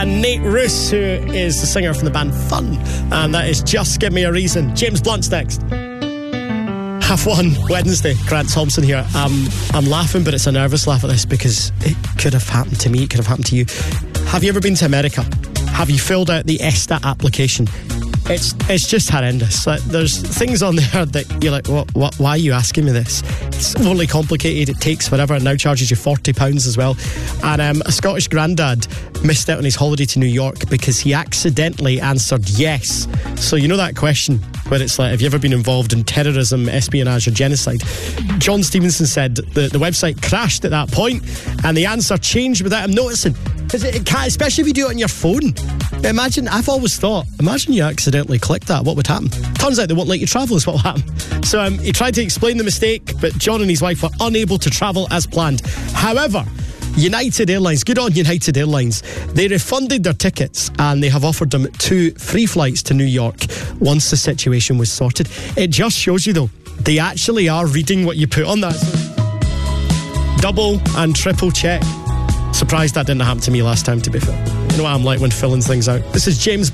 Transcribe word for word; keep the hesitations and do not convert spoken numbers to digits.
And Nate Roos, who is the singer from the band Fun, and that is Just Give Me a Reason. James Blunt's next. Half one, Wednesday. Grant Thompson here. Um, I'm laughing, but it's a nervous laugh at this because it could have happened to me. It could have happened to you. Have you ever been to America? Have you filled out the ESTA application? It's it's just horrendous. Like, there's things on there that you're like, what, what, why are you asking me this? It's overly complicated. It takes forever. It now charges you forty pounds as well. And um, a Scottish granddad missed out on his holiday to New York because he accidentally answered yes. So you know that question where it's like, have you ever been involved in terrorism, espionage or genocide? John Stevenson said the, the website crashed at that point and the answer changed without him noticing. Because it, it can't, especially if you do it on your phone. Imagine, I've always thought, imagine you accidentally clicked that, what would happen? Turns out they won't let you travel is what will happen. So um, he tried to explain the mistake, but John and his wife were unable to travel as planned. However, United Airlines, good on United Airlines, they refunded their tickets and they have offered them two free flights to New York once the situation was sorted. It just shows you though, they actually are reading what you put on that. So double and triple check. Surprised that didn't happen to me last time, to be fair. You know what I'm like when filling things out. This is James